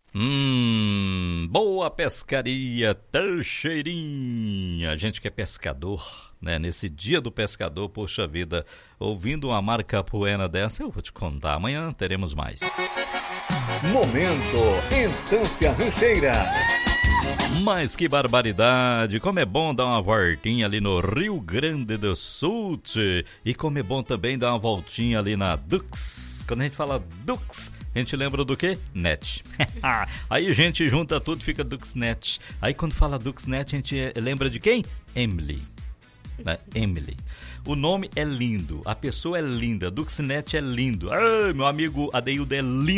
Boa pescaria, Teixeirinha. A gente que é pescador, né? Nesse dia do pescador, poxa vida, ouvindo uma marca poena dessa, eu vou te contar. Amanhã teremos mais. Momento Estância Rancheira. Mas que barbaridade, como é bom dar uma voltinha ali no Rio Grande do Sul, tchê. E como é bom também dar uma voltinha ali na Dux. Quando a gente fala Dux, a gente lembra do quê? Net. Aí a gente junta tudo e fica Duxnet. Aí quando fala Duxnet, a gente lembra de quem? Emily. Né? Emily. O nome é lindo, a pessoa é linda, Duxnet é lindo. Ai, meu amigo Adeildo é lindo.